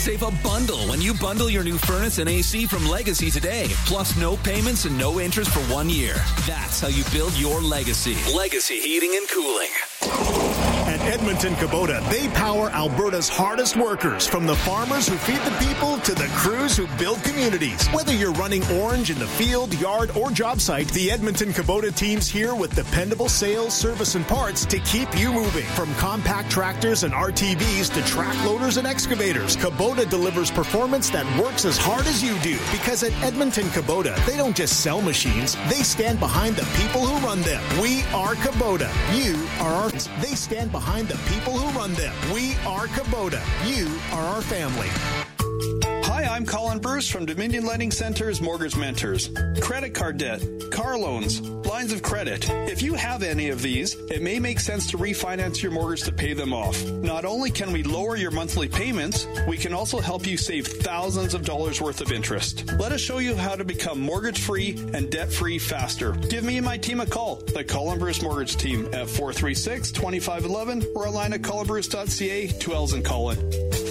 Save a bundle when you bundle your new furnace and AC from Legacy today. Plus no payments and no interest for 1 year. That's how you build your legacy. Legacy Heating and Cooling. At Edmonton Kubota, they power Alberta's hardest workers, from the farmers who feed the people to the crews who build communities. Whether you're running orange in the field, yard, or job site, the Edmonton Kubota team's here with dependable sales, service, and parts to keep you moving. From compact tractors and RTVs to track loaders and excavators, Kubota delivers performance that works as hard as you do. Because at Edmonton Kubota, they don't just sell machines, they stand behind the people who run them. We are Kubota. You are our... They stand behind the people who run them. We are Kubota. You are our family. Hi, I'm Colin Bruce from Dominion Lending Center's Mortgage Mentors. Credit card debt, car loans, lines of credit. If you have any of these, it may make sense to refinance your mortgage to pay them off. Not only can we lower your monthly payments, we can also help you save thousands of dollars worth of interest. Let us show you how to become mortgage-free and debt-free faster. Give me and my team a call, the Colin Bruce Mortgage Team, at 436-2511 or online at colinbruce.ca, 2 L's in Colin.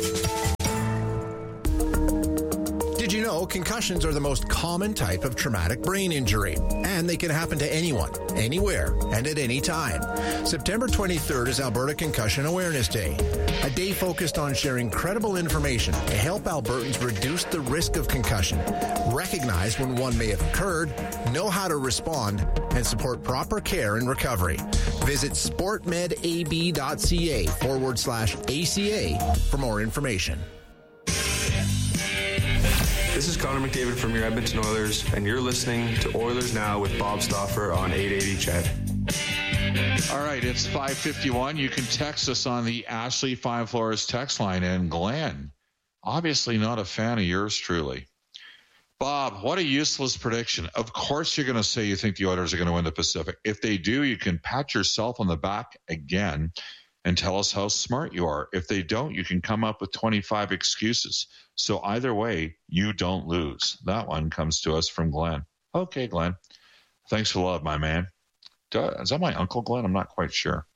Did you know concussions are the most common type of traumatic brain injury? And they can happen to anyone, anywhere, and at any time. September 23rd is Alberta Concussion Awareness Day, a day focused on sharing credible information to help Albertans reduce the risk of concussion, recognize when one may have occurred, know how to respond, and support proper care and recovery. Visit sportmedab.ca/ACA for more information. This is Connor McDavid from your Edmonton Oilers, and you're listening to Oilers Now with Bob Stauffer on 880 CHED. All right, it's 5:51. You can text us on the Ashley Fine Floors text line. And Glenn, obviously not a fan of yours truly. Bob, what a useless prediction. Of course you're going to say you think the Oilers are going to win the Pacific. If they do, you can pat yourself on the back again and tell us how smart you are. If they don't, you can come up with 25 excuses. So either way, you don't lose. That one comes to us from Glenn. Okay, Glenn. Thanks for love, my man. Is that my Uncle Glenn? I'm not quite sure.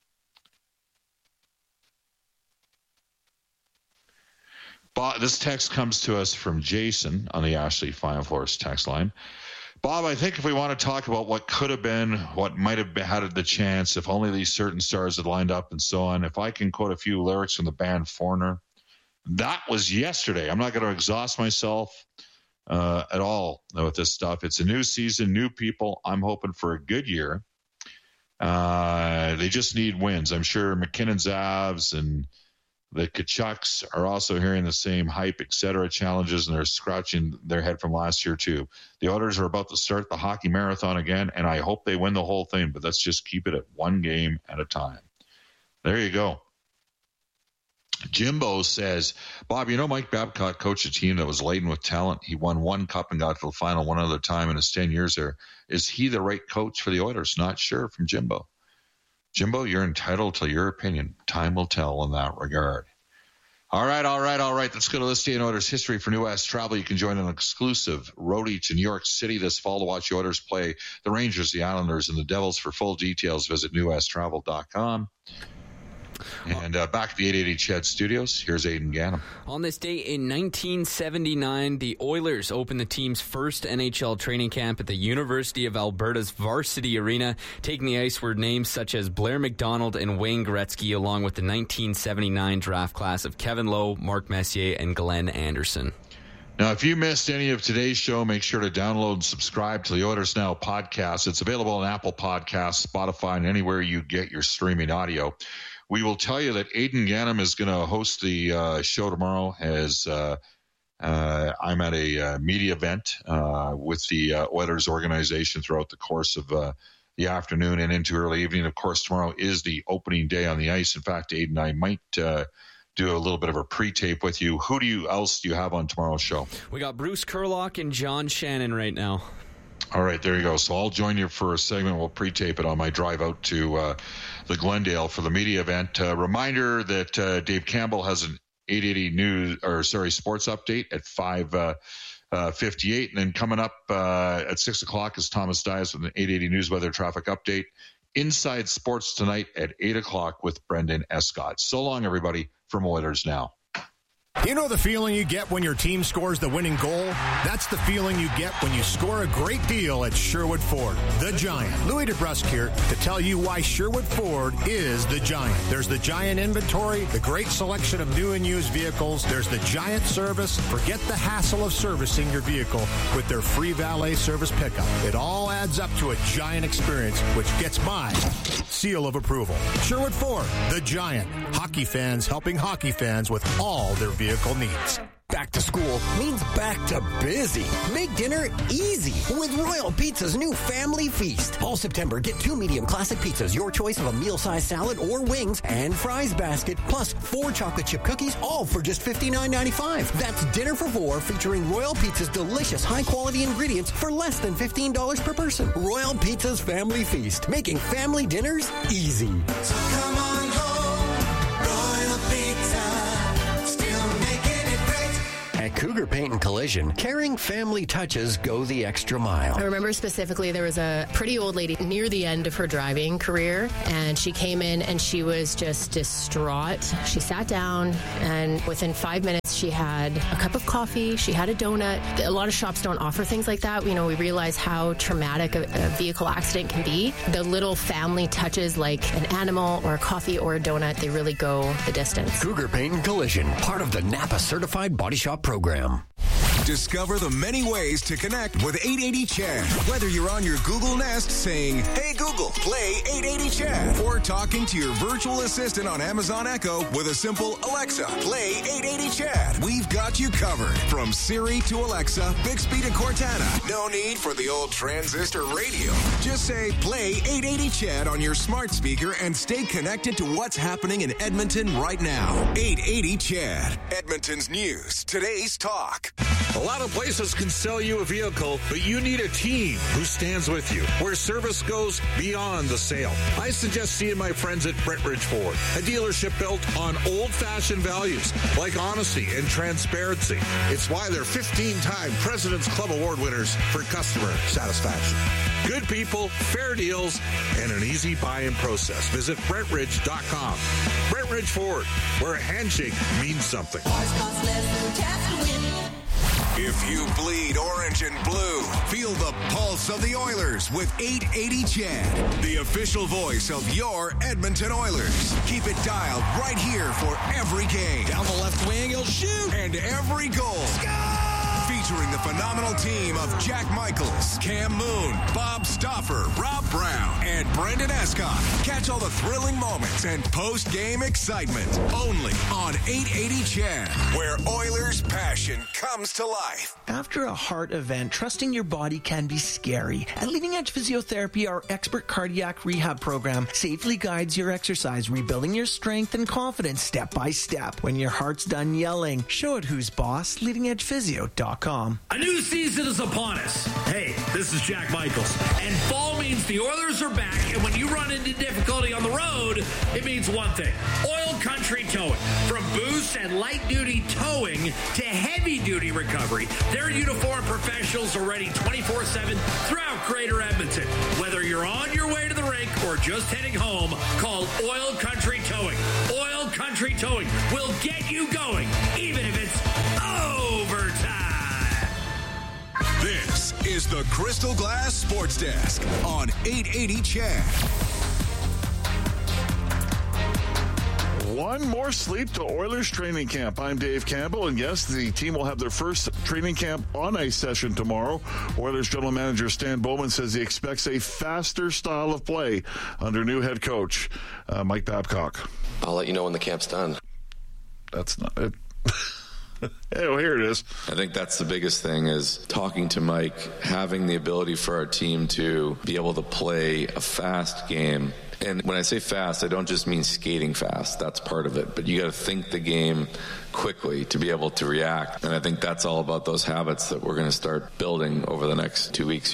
Bob, this text comes to us from Jason on the Ashley Fine Floors text line. Bob, I think if we want to talk about what could have been, what might have had the chance, if only these certain stars had lined up and so on, if I can quote a few lyrics from the band Foreigner, that was yesterday. I'm not going to exhaust myself at all with this stuff. It's a new season, new people. I'm hoping for a good year. They just need wins. I'm sure McKinnon's Avs and the Kachucks are also hearing the same hype, et cetera, challenges, and they're scratching their head from last year, too. The Oilers are about to start the hockey marathon again, and I hope they win the whole thing, but let's just keep it at one game at a time. There you go. Jimbo says, Bob, you know Mike Babcock coached a team that was laden with talent. He won one cup and got to the final one other time in his 10 years there. Is he the right coach for the Oilers? Not sure, from Jimbo. Jimbo, you're entitled to your opinion. Time will tell in that regard. All right. Let's go to this day in Oilers history for New West Travel. You can join an exclusive roadie to New York City this fall to watch the Oilers play the Rangers, the Islanders, and the Devils. For full details, visit newwesttravel.com. And back to the 880 CHED Studios, here's Aidan Gannam. On this day in 1979, the Oilers opened the team's first NHL training camp at the University of Alberta's Varsity Arena. Taking the ice were names such as Blair McDonald and Wayne Gretzky, along with the 1979 draft class of Kevin Lowe, Mark Messier, and Glenn Anderson. Now, if you missed any of today's show, make sure to download and subscribe to the Oilers Now podcast. It's available on Apple Podcasts, Spotify, and anywhere you get your streaming audio. We will tell you that Aidan Gannam is going to host the show tomorrow as I'm at a media event with the Oilers organization throughout the course of the afternoon and into early evening. Of course, tomorrow is the opening day on the ice. In fact, Aidan, I might do a little bit of a pre-tape with you. Who else do you have on tomorrow's show? We got Bruce Kurlock and John Shannon right now. All right, there you go. So I'll join you for a segment. We'll pre-tape it on my drive out to the Glendale for the media event. Reminder that Dave Campbell has an 880 sports update at 5:58, and then coming up at 6 o'clock is Thomas Dias with an 880 News Weather Traffic Update. Inside Sports tonight at 8 o'clock with Brendan Escott. So long, everybody, from Oilers Now. You know the feeling you get when your team scores the winning goal? That's the feeling you get when you score a great deal at Sherwood Ford, the Giant. Louis DeBrusque here to tell you why Sherwood Ford is the Giant. There's the Giant inventory, the great selection of new and used vehicles. There's the Giant service. Forget the hassle of servicing your vehicle with their free valet service pickup. It all adds up to a Giant experience, which gets my seal of approval. Sherwood Ford, the Giant. Hockey fans helping hockey fans with all their vehicle needs. Back to school means back to busy. Make dinner easy with Royal Pizza's new Family Feast. All September, get 2 medium classic pizzas, your choice of a meal-sized salad or wings, and fries basket, plus 4 chocolate chip cookies, all for just $59.95. That's dinner for 4, featuring Royal Pizza's delicious, high-quality ingredients for less than $15 per person. Royal Pizza's Family Feast, making family dinners easy. So come on home, Royal Pizza, still making it great. At Cougar Paint and Collision, caring family touches go the extra mile. I remember specifically there was a pretty old lady near the end of her driving career, and she came in and she was just distraught. She sat down, and within 5 minutes she had a cup of coffee, she had a donut. A lot of shops don't offer things like that. You know, we realize how traumatic a vehicle accident can be. The little family touches like an animal or a coffee or a donut, they really go the distance. Cougar Paint and Collision, part of the Napa Certified Body Shop program. Discover the many ways to connect with 880 Chad. Whether you're on your Google Nest saying, "Hey Google, play 880 Chad," or talking to your virtual assistant on Amazon Echo with a simple "Alexa, play 880 Chad." We've got you covered. From Siri to Alexa, Bixby to Cortana. No need for the old transistor radio. Just say, "Play 880 Chad" on your smart speaker and stay connected to what's happening in Edmonton right now. 880 Chad. Edmonton's news. Today's talk. A lot of places can sell you a vehicle, but you need a team who stands with you, where service goes beyond the sale. I suggest seeing my friends at Brentridge Ford, a dealership built on old-fashioned values like honesty and transparency. It's why they're 15-time President's Club Award winners for customer satisfaction. Good people, fair deals, and an easy buy-in process. Visit Brentridge.com. Brentridge Ford, where a handshake means something. If you bleed orange and blue, feel the pulse of the Oilers with 880 Chad, the official voice of your Edmonton Oilers. Keep it dialed right here for every game. Down the left wing, he'll shoot. And every goal. Featuring the phenomenal team of Jack Michaels, Cam Moon, Bob Stauffer, Rob Brown, and Brendan Escott. Catch all the thrilling moments and post-game excitement only on 880 Chad, where Oilers passion comes to life. After a heart event, trusting your body can be scary. At Leading Edge Physiotherapy, our expert cardiac rehab program safely guides your exercise, rebuilding your strength and confidence step by step. When your heart's done yelling, show it who's boss. LeadingEdgePhysio.com. A new season is upon us. Hey, this is Jack Michaels. And fall means the Oilers are back, and when you run into difficulty on the road, it means one thing. Oil Country Towing. From boost and light-duty towing to heavy-duty recovery, their uniformed professionals are ready 24/7 throughout Greater Edmonton. Whether you're on your way to the rink or just heading home, call Oil Country Towing. Oil Country Towing will get you going, even if it's overtime. This is the Crystal Glass Sports Desk on 880 Chad. One more sleep to Oilers training camp. I'm Dave Campbell, and yes, the team will have their first training camp on ice session tomorrow. Oilers general manager Stan Bowman says he expects a faster style of play under new head coach Mike Babcock. I'll let you know when the camp's done. That's not it. Oh, here it is. I think that's the biggest thing, is talking to Mike, having the ability for our team to be able to play a fast game. And when I say fast, I don't just mean skating fast. That's part of it. But you got to think the game quickly to be able to react. And I think that's all about those habits that we're going to start building over the next 2 weeks here.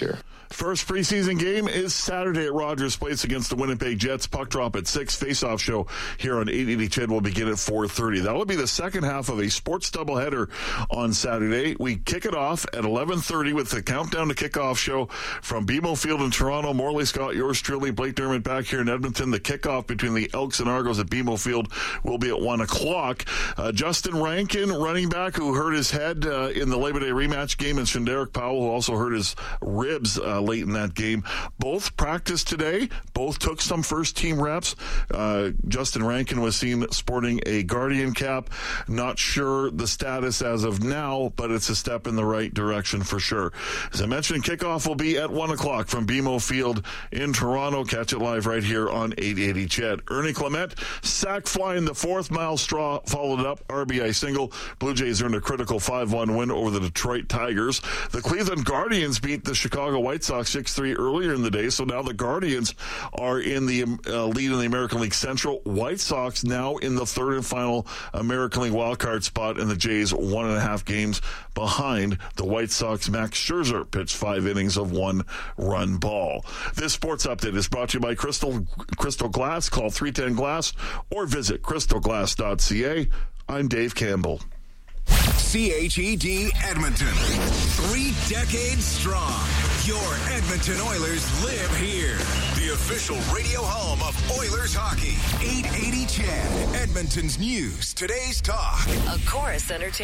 First preseason game is Saturday at Rogers Place against the Winnipeg Jets. Puck drop at 6. Face-off show here on 880 CHED will begin at 4:30. That will be the second half of a sports doubleheader on Saturday. We kick it off at 11:30 with the Countdown to Kickoff show from BMO Field in Toronto. Morley Scott, yours truly, Blake Dermott back here in Edmonton. The kickoff between the Elks and Argos at BMO Field will be at 1 o'clock. Justin Rankin, running back who hurt his head in the Labor Day rematch game, and Shanderick Powell, who also hurt his ribs late in that game. Both practiced today. Both took some first-team reps. Justin Rankin was seen sporting a Guardian cap. Not sure the status as of now, but it's a step in the right direction for sure. As I mentioned, kickoff will be at 1 o'clock from BMO Field in Toronto. Catch it live right here on 880 CHED. Ernie Clement, sack fly in the fourth. Miles Straw followed it up. RBI single. Blue Jays earned a critical 5-1 win over the Detroit Tigers. The Cleveland Guardians beat the Chicago White Sox 6-3 earlier in the day, so now the Guardians are in the lead in the American League Central. White Sox now in the third and final American League wildcard spot, and the Jays 1.5 games behind the White Sox. Max Scherzer pitched 5 innings of 1-run ball. This sports update is brought to you by Crystal Glass. Call 310-GLASS or visit crystalglass.ca. I'm Dave Campbell. CHED Edmonton. 3 decades strong. Your Edmonton Oilers live here. The official radio home of Oilers hockey. 880 CHED. Edmonton's news. Today's talk. A Chorus Entertainment.